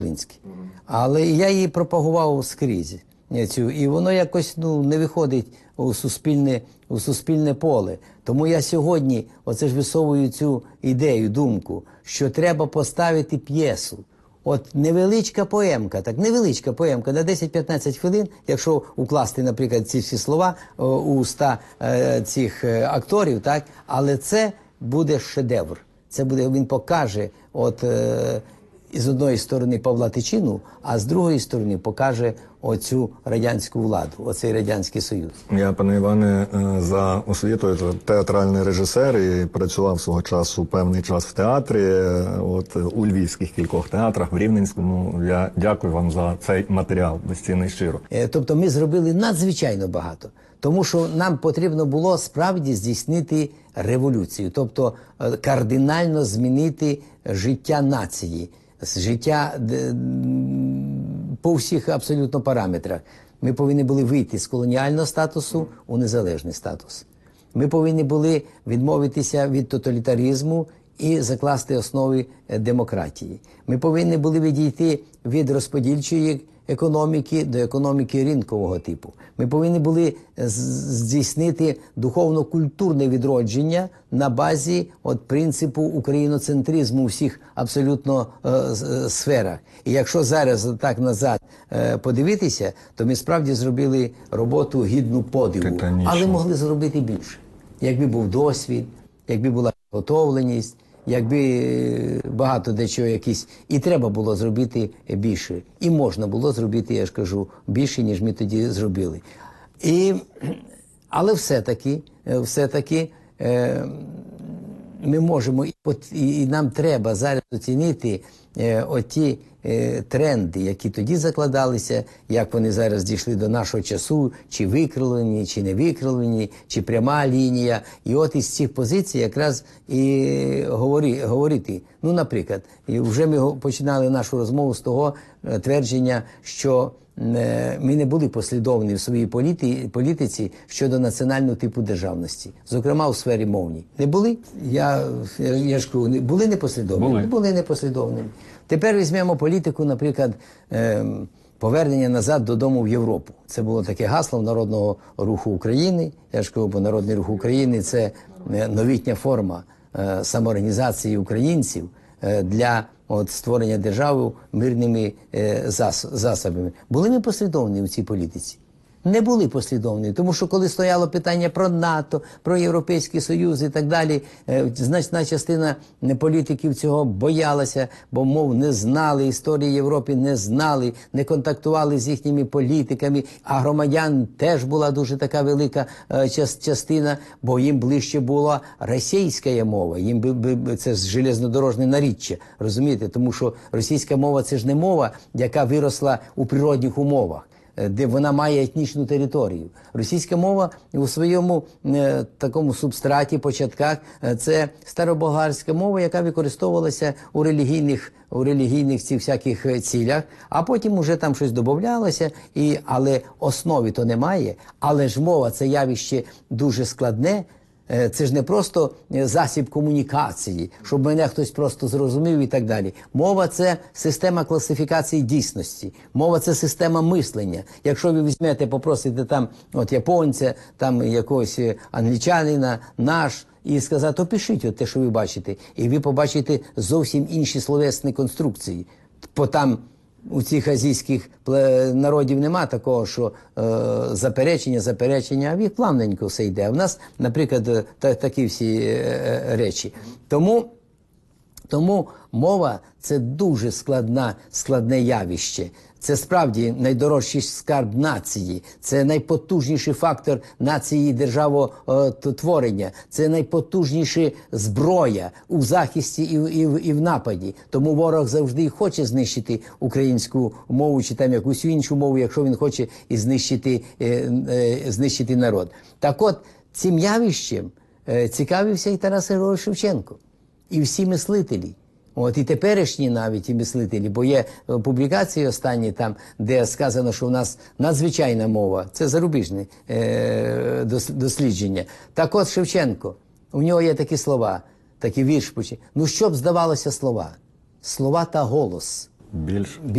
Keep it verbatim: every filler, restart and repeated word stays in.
українське. Але я її пропагував скрізь. Цю, і воно якось ну, не виходить у суспільне, у суспільне поле. Тому я сьогодні оце ж висовую цю ідею, думку, що треба поставити п'єсу. От невеличка поемка, так, невеличка поемка на десять-п'ятнадцять хвилин, якщо укласти, наприклад, ці всі слова о, у уста е, цих е, акторів, так, але це буде шедевр. Це буде, він покаже, от, е, з одної сторони Павла Тичину, а з другої сторони покаже оцю радянську владу, оцей Радянський Союз. Я, пане Іване, за освітою театральний режисер і працював свого часу певний час в театрі, от у львівських кількох театрах, в Рівненському. Я дякую вам за цей матеріал, безцінний щиро. Тобто ми зробили надзвичайно багато, тому що нам потрібно було справді здійснити революцію, тобто кардинально змінити життя нації, життя по всіх абсолютно параметрах. Ми повинні були вийти з колоніального статусу у незалежний статус. Ми повинні були відмовитися від тоталітаризму і закласти основи демократії. Ми повинні були відійти від розподільчої економіки до економіки ринкового типу. Ми повинні були здійснити духовно-культурне відродження на базі от принципу україноцентризму у всіх абсолютно е, сферах. І якщо зараз так назад е, подивитися, то ми справді зробили роботу гідну подиву. Титанічно. Але могли зробити більше. Якби був досвід, якби була готовленість, якби багато дечого якісь, і треба було зробити більше. І можна було зробити, я ж кажу, більше, ніж ми тоді зробили. І, але все-таки, все-таки е, ми можемо, і, і нам треба зараз оцінити е, оті е, тренди, які тоді закладалися, як вони зараз дійшли до нашого часу, чи викривлені, чи не викривлені, чи пряма лінія. І от із цих позицій якраз і говори, говорити. Ну, наприклад, вже ми починали нашу розмову з того е, твердження, що ми не були послідовні в своїй політи, політиці щодо національного типу державності, зокрема у сфері мовній. Не були? Я, я ж кажу, були непослідовні? Були. Були непослідовними. Тепер візьмемо політику, наприклад, повернення назад додому в Європу. Це було таке гасло Народного руху України. Я ж кажу, бо Народний рух України – це новітня форма самоорганізації українців для от, створення держави мирними е, зас, засобами. Були ми послідовні у цій політиці? Не були послідовні, тому що коли стояло питання про НАТО, про Європейський Союз і так далі, е, значна частина політиків цього боялася, бо, мов, не знали, історії Європи не знали, не контактували з їхніми політиками, а громадян теж була дуже така велика е, частина, бо їм ближче була російська мова, їм би, би, це ж железнодорожне наріччя, розумієте, тому що російська мова – це ж не мова, яка виросла у природних умовах, де вона має етнічну територію. Російська мова у своєму е, такому субстраті, початках, е, це староболгарська мова, яка використовувалася у релігійних, у релігійних цих всяких цілях, а потім уже там щось додавалося, і, але основи то немає. Але ж мова – це явище дуже складне. Це ж не просто засіб комунікації, щоб мене хтось просто зрозумів і так далі. Мова – це система класифікації дійсності. Мова – це система мислення. Якщо ви візьмете, попросите там от японця, там якогось англічанина, наш, і сказати, опишіть от те, що ви бачите. І ви побачите зовсім інші словесні конструкції. По там у цих азійських народів нема такого, що е, заперечення, заперечення, а в їх плавненько все йде. А в нас, наприклад, та, такі всі е, речі. Тому, тому мова – це дуже складна, складне явище. Це справді найдорожчий скарб нації, це найпотужніший фактор нації і державотворення, це найпотужніша зброя у захисті і, і, і в нападі. Тому ворог завжди хоче знищити українську мову чи там якусь іншу мову, якщо він хоче і знищити, е, е, знищити народ. Так от, цим явищем е, цікавився і Тарас Григорович Шевченко, і всі мислителі. От і теперішні навіть і мислителі, бо є публікації останні там, де сказано, що у нас надзвичайна мова, це зарубіжне е, дослідження. Так от Шевченко, у нього є такі слова, такі вірш, ну що б здавалося слова? Слова та голос. Більш